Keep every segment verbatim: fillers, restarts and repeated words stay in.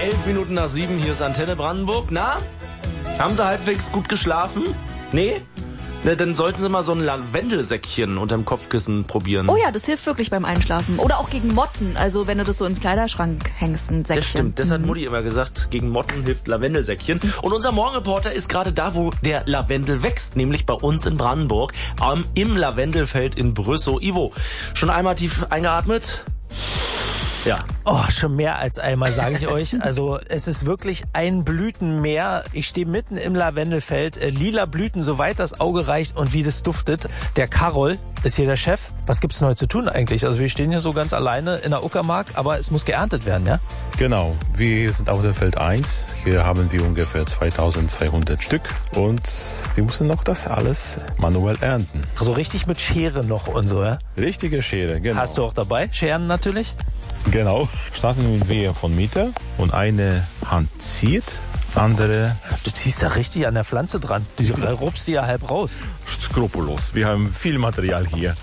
Elf Minuten nach sieben, hier ist Antenne Brandenburg. Na, haben Sie halbwegs gut geschlafen? Nee? Na, dann sollten Sie mal so ein Lavendelsäckchen unterm Kopfkissen probieren. Oh ja, das hilft wirklich beim Einschlafen. Oder auch gegen Motten, also wenn du das so ins Kleiderschrank hängst, ein Säckchen. Das stimmt, das hat mhm. Mutti immer gesagt, gegen Motten hilft Lavendelsäckchen. Und unser Morgenreporter ist gerade da, wo der Lavendel wächst, nämlich bei uns in Brandenburg, ähm, im Lavendelfeld in Brüssow. Ivo, schon einmal tief eingeatmet? Ja. Oh, schon mehr als einmal, sage ich euch. Also es ist wirklich ein Blütenmeer. Ich stehe mitten im Lavendelfeld. Äh, lila Blüten, soweit das Auge reicht und wie das duftet. Der Karol ist hier der Chef. Was gibt's denn heute zu tun eigentlich? Also wir stehen hier so ganz alleine in der Uckermark, aber es muss geerntet werden, ja? Genau. Wir sind auf der Feld eins. Hier haben wir ungefähr zweitausendzweihundert Stück und wir müssen noch das alles manuell ernten. Also richtig mit Schere noch und so, ja? Richtige Schere, genau. Hast du auch dabei? Scheren natürlich? Genau. Starten wir von Mitte und eine Hand zieht, andere... Du ziehst da richtig an der Pflanze dran. Du rupst die ja halb raus. Skrupellos. Wir haben viel Material hier.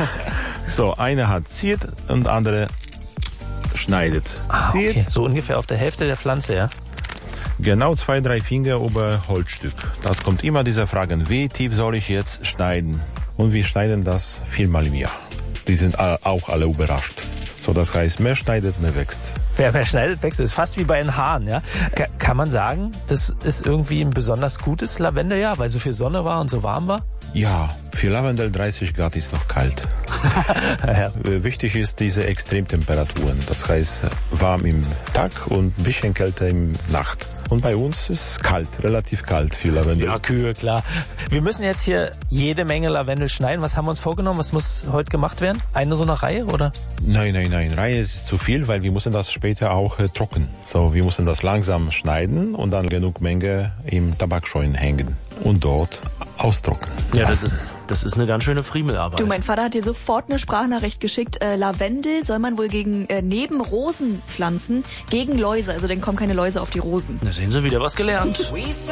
So, eine Hand zieht und andere schneidet. Ah, zieht. okay. So ungefähr auf der Hälfte der Pflanze, ja? Genau zwei, drei Finger über Holzstück. Das kommt immer diese Fragen, wie tief soll ich jetzt schneiden? Und wir schneiden das viermal im Jahr. Die sind auch alle überrascht. So, das heißt, mehr schneidet, mehr wächst. Wer mehr schneidet, wächst. Ist fast wie bei den Haaren, ja? Ka- kann man sagen, das ist irgendwie ein besonders gutes Lavendeljahr, weil so viel Sonne war und so warm war? Ja, für Lavendel dreißig Grad ist noch kalt. Ja. Wichtig ist diese Extremtemperaturen. Das heißt, warm im Tag und ein bisschen kälter im Nacht. Und bei uns ist es kalt, relativ kalt für Lavendel. Ja, Kühe, klar. Wir müssen jetzt hier jede Menge Lavendel schneiden. Was haben wir uns vorgenommen? Was muss heute gemacht werden? Eine so eine Reihe, oder? Nein, nein, nein. Reihe ist zu viel, weil wir müssen das später auch äh, trocknen. So, wir müssen das langsam schneiden und dann genug Menge im Tabakscheun hängen und dort austrocknen. Ja, das ist, das ist eine ganz schöne Friemelarbeit. Du, mein Vater hat dir sofort eine Sprachnachricht geschickt. Äh, Lavendel soll man wohl gegen äh, neben Rosen pflanzen, gegen Läuse. Also dann kommen keine Läuse auf die Rosen. Da sehen Sie wieder was gelernt.